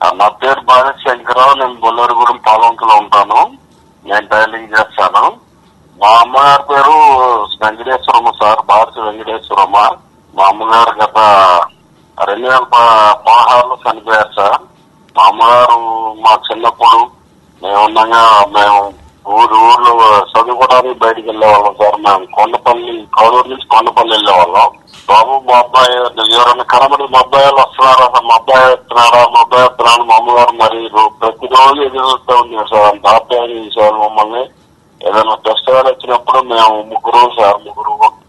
నా పేరు భారత్ శంకరరావు. నేను బొల్లూరుగూడెం పాలవంకలో ఉంటాను. నేను టైలింగ్ చేస్తాను. మా అమ్మగారి పేరు వెంకటేశ్వరమ్మ సార్, భారతి వెంకటేశ్వరమ్మ. మా అమ్మగారు గత 2016లో చనిపోయారు సార్. మా అమ్మగారు మా చిన్నప్పుడు మేము ఊర్లో చదువుకోవడానికి బయటకు వెళ్ళేవాళ్ళం సార్. మేము కౌలూరు నుంచి కొండపల్లి వెళ్ళేవాళ్ళం. బాబు మా అబ్బాయి ఎవరైనా కనబడి మా అబ్బాయి వస్తున్నారా, మా అబ్బాయి వస్తున్నాడు మా అమ్మగారు మరి ప్రతిరోజు ఎదురుస్తూ ఉన్నారు సార్. అంత ఆప్యాయంగా చేసేవాళ్ళు మమ్మల్ని. ఏదైనా ఫెస్టివల్ వచ్చినప్పుడు మేము ముగ్గురు